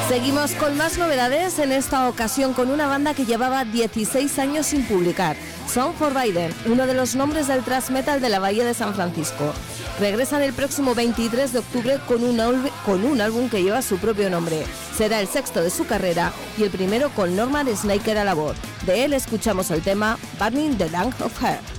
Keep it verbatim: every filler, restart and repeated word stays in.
Seguimos con más novedades, en esta ocasión con una banda que llevaba dieciséis años sin publicar. Song for Biden, uno de los nombres del thrash metal de la Bahía de San Francisco. Regresan el próximo veintitrés de octubre con un, con un álbum que lleva su propio nombre. Será el sexto de su carrera y el primero con Norman Snaker a la voz. De él escuchamos el tema Burning the Land of Her.